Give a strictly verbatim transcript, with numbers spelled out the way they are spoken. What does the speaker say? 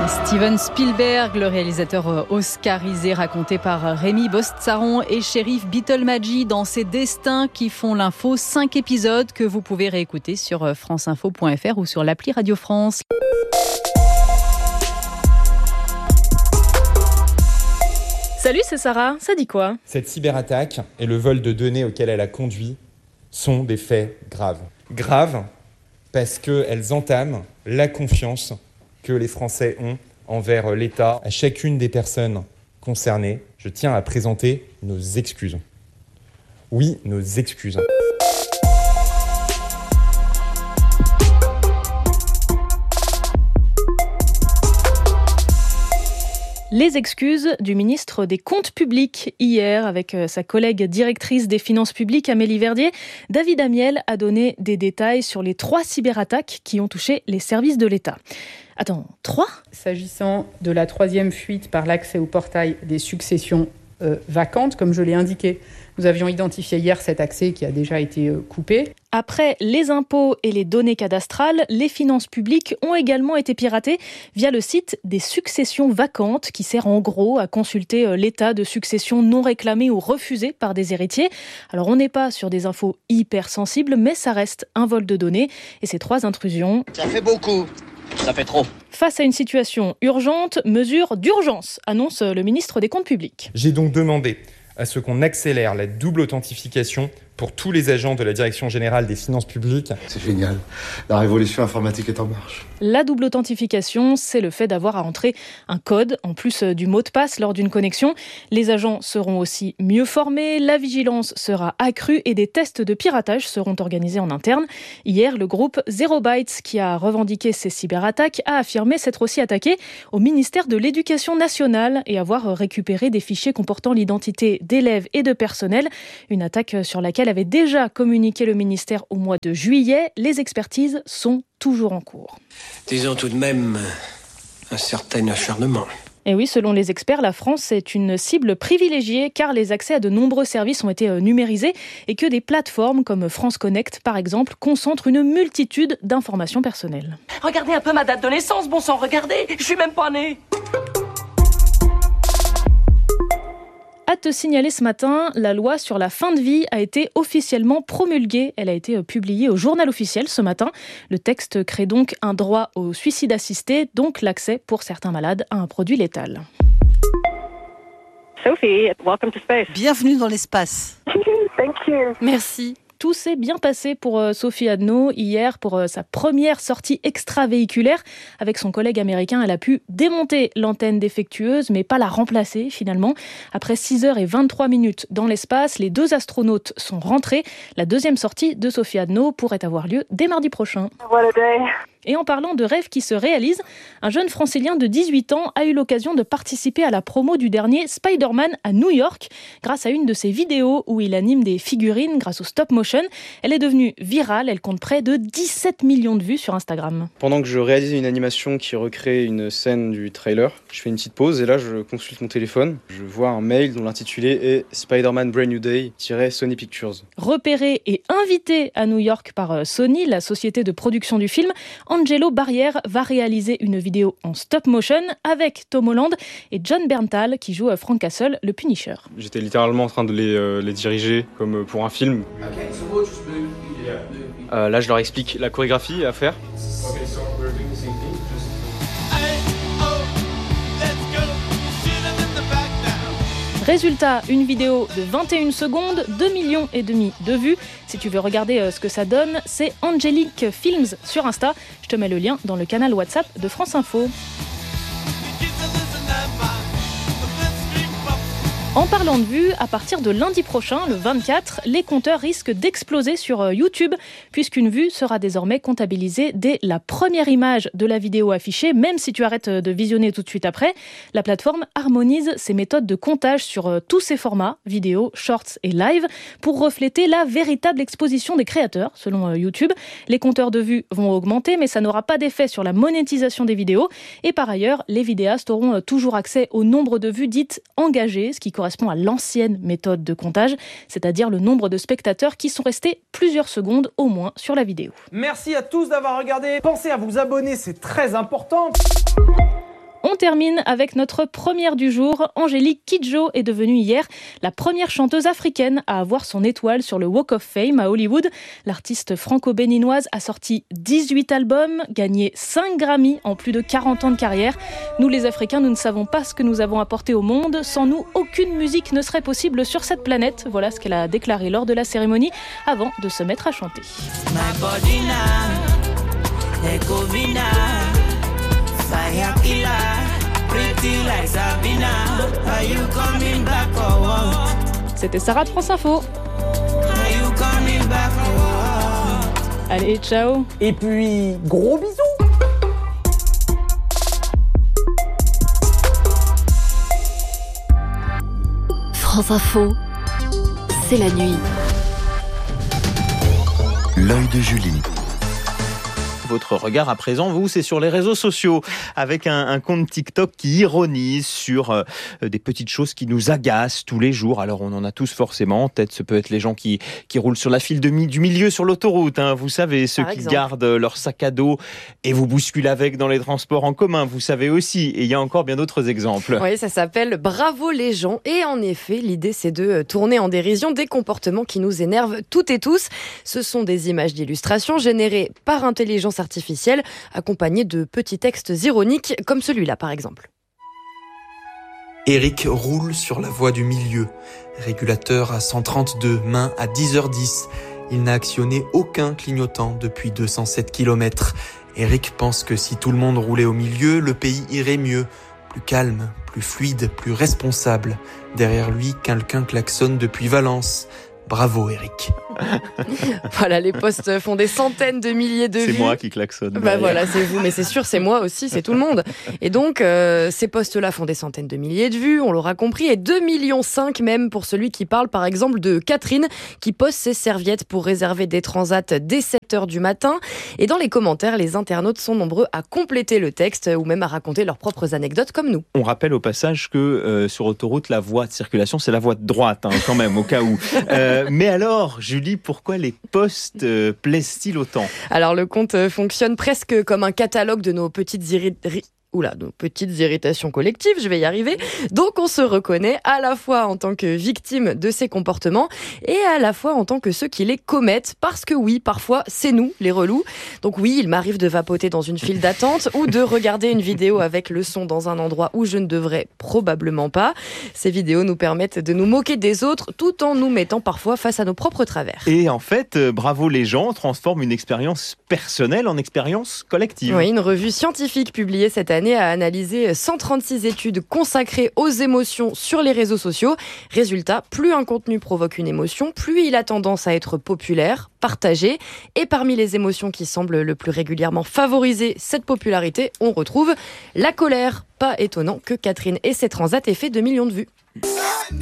Steven Spielberg, le réalisateur oscarisé raconté par Rémi Bostsaron et Cherif Beetelmadji dans ses destins qui font l'info. Cinq épisodes que vous pouvez réécouter sur franceinfo point f r ou sur l'appli Radio France. Salut, c'est Sarah. Ça dit quoi ? Cette cyberattaque et le vol de données auquel elle a conduit sont des faits graves. Graves parce qu'elles entament la confiance que les Français ont envers l'État. À chacune des personnes concernées, je tiens à présenter nos excuses. Oui, nos excuses. Les excuses du ministre des Comptes publics. Hier, avec sa collègue directrice des finances publiques, Amélie Verdier, David Amiel a donné des détails sur les trois cyberattaques qui ont touché les services de l'État. Attends, trois ? S'agissant de la troisième fuite par l'accès au portail des successions euh, vacantes, comme je l'ai indiqué, nous avions identifié hier cet accès qui a déjà été euh, coupé. Après les impôts et les données cadastrales, les finances publiques ont également été piratées via le site des successions vacantes qui sert en gros à consulter l'état de succession non réclamée ou refusée par des héritiers. Alors on n'est pas sur des infos hyper sensibles, mais ça reste un vol de données et ces trois intrusions... Ça fait beaucoup. Ça fait trop. Face à une situation urgente, mesure d'urgence, annonce le ministre des Comptes publics. J'ai donc demandé à ce qu'on accélère la double authentification pour tous les agents de la Direction générale des finances publiques. C'est génial. La révolution informatique est en marche. La double authentification, c'est le fait d'avoir à entrer un code en plus du mot de passe lors d'une connexion. Les agents seront aussi mieux formés, la vigilance sera accrue et des tests de piratage seront organisés en interne. Hier, le groupe Zero Bytes, qui a revendiqué ces cyberattaques, a affirmé s'être aussi attaqué au ministère de l'Éducation nationale et avoir récupéré des fichiers comportant l'identité d'élèves et de personnel. Une attaque sur laquelle avait déjà communiqué le ministère au mois de juillet. Les expertises sont toujours en cours. Disons tout de même un certain acharnement. Et oui, selon les experts, la France est une cible privilégiée car les accès à de nombreux services ont été numérisés et que des plateformes comme France Connect, par exemple, concentrent une multitude d'informations personnelles. Regardez un peu ma date de naissance, bon sang, regardez, je suis même pas née. À te signaler ce matin, la loi sur la fin de vie a été officiellement promulguée. Elle a été publiée au Journal officiel ce matin. Le texte crée donc un droit au suicide assisté, donc l'accès pour certains malades à un produit létal. Sophie, welcome to space. Bienvenue dans l'espace. Thank you. Merci. Tout s'est bien passé pour Sophie Adno hier pour sa première sortie extravéhiculaire. Avec son collègue américain, elle a pu démonter l'antenne défectueuse, mais pas la remplacer finalement. Après six heures vingt-trois minutes dans l'espace, les deux astronautes sont rentrés. La deuxième sortie de Sophie Adno pourrait avoir lieu dès mardi prochain. What a day. Et en parlant de rêves qui se réalisent, un jeune francilien de dix-huit ans a eu l'occasion de participer à la promo du dernier Spider-Man à New York grâce à une de ses vidéos où il anime des figurines grâce au stop motion. Elle est devenue virale, elle compte près de dix-sept millions de vues sur Instagram. Pendant que je réalisais une animation qui recrée une scène du trailer, je fais une petite pause et là je consulte mon téléphone. Je vois un mail dont l'intitulé est Spider-Man Brand New Day Sony Pictures. Repéré et invité à New York par Sony, la société de production du film, Angelo Barrière va réaliser une vidéo en stop motion avec Tom Holland et John Berntal qui joue Frank Castle, le Punisher. J'étais littéralement en train de les, euh, les diriger comme pour un film. Euh, là, je leur explique la chorégraphie à faire. Résultat, une vidéo de vingt et une secondes, deux millions et demi de vues. Si tu veux regarder ce que ça donne, c'est Angelique Films sur Insta. Je te mets le lien dans le canal WhatsApp de France Info. En parlant de vues, à partir de lundi prochain, le vingt-quatre, les compteurs risquent d'exploser sur YouTube, puisqu'une vue sera désormais comptabilisée dès la première image de la vidéo affichée, même si tu arrêtes de visionner tout de suite après. La plateforme harmonise ses méthodes de comptage sur tous ses formats, vidéo, shorts et live, pour refléter la véritable exposition des créateurs, selon YouTube. Les compteurs de vues vont augmenter, mais ça n'aura pas d'effet sur la monétisation des vidéos. Et par ailleurs, les vidéastes auront toujours accès au nombre de vues dites engagées, ce qui correspond à l'ancienne méthode de comptage, c'est-à-dire le nombre de spectateurs qui sont restés plusieurs secondes au moins sur la vidéo. Merci à tous d'avoir regardé. Pensez à vous abonner, c'est très important. On termine avec notre première du jour. Angélique Kidjo est devenue hier la première chanteuse africaine à avoir son étoile sur le Walk of Fame à Hollywood. L'artiste franco-béninoise a sorti dix-huit albums, gagné cinq Grammy en plus de quarante ans de carrière. Nous les Africains, nous ne savons pas ce que nous avons apporté au monde. Sans nous, aucune musique ne serait possible sur cette planète. Voilà ce qu'elle a déclaré lors de la cérémonie avant de se mettre à chanter. My body now, fire killer, pretty like Sabina. Are you coming back or what? C'était Sarah de France Info. Are you coming back or what? Allez, ciao. Et puis, gros bisous. France Info, c'est la nuit. L'œil de Julie. Votre regard à présent, vous, c'est sur les réseaux sociaux, avec un, un compte TikTok qui ironise sur euh, des petites choses qui nous agacent tous les jours. Alors, on en a tous forcément en tête. Ce peut être les gens qui, qui roulent sur la file de mi- du milieu sur l'autoroute. Hein. Vous savez, ceux Par qui exemple. gardent leur sac à dos et vous bousculent avec dans les transports en commun. Vous savez aussi. Et il y a encore bien d'autres exemples. Oui, ça s'appelle Bravo les gens. Et en effet, l'idée, c'est de tourner en dérision des comportements qui nous énervent toutes et tous. Ce sont des images d'illustration générées par intelligence artificielle, accompagnées de petits textes ironiques, comme celui-là par exemple. Eric roule sur la voie du milieu. Régulateur à cent trente-deux, main à dix heures dix. Il n'a actionné aucun clignotant depuis deux cent sept kilomètres. Eric pense que si tout le monde roulait au milieu, le pays irait mieux. Plus calme, plus fluide, plus responsable. Derrière lui, quelqu'un klaxonne depuis Valence. Bravo Eric. Voilà, les posts font des centaines de milliers de C'est vues. C'est moi qui klaxonne. Bah voilà, c'est vous, mais c'est sûr, c'est moi aussi, c'est tout le monde. Et donc, euh, ces posts-là font des centaines de milliers de vues, on l'aura compris, et deux virgule cinq millions même pour celui qui parle, par exemple, de Catherine, qui poste ses serviettes pour réserver des transats dès sept heures du matin. Et dans les commentaires, les internautes sont nombreux à compléter le texte ou même à raconter leurs propres anecdotes comme nous. On rappelle au passage que euh, sur autoroute, la voie de circulation, c'est la voie de droite, hein, quand même, au cas où. Euh, mais alors, Julie, pourquoi les posts euh, plaisent-ils autant ? Alors, le compte fonctionne presque comme un catalogue de nos petites irritations. Oula, nos petites irritations collectives, je vais y arriver. Donc on se reconnaît à la fois en tant que victime de ces comportements et à la fois en tant que ceux qui les commettent. Parce que oui, parfois, c'est nous, les relous. Donc oui, il m'arrive de vapoter dans une file d'attente ou de regarder une vidéo avec le son dans un endroit où je ne devrais probablement pas. Ces vidéos nous permettent de nous moquer des autres tout en nous mettant parfois face à nos propres travers. Et en fait, euh, Bravo les gens transforme une expérience personnelle en expérience collective. Oui, une revue scientifique publiée cette année a analysé cent trente-six études consacrées aux émotions sur les réseaux sociaux. Résultat, plus un contenu provoque une émotion, plus il a tendance à être populaire, partagé. Et parmi les émotions qui semblent le plus régulièrement favoriser cette popularité, on retrouve la colère. Pas étonnant que Catherine et ses transats aient fait deux millions de vues.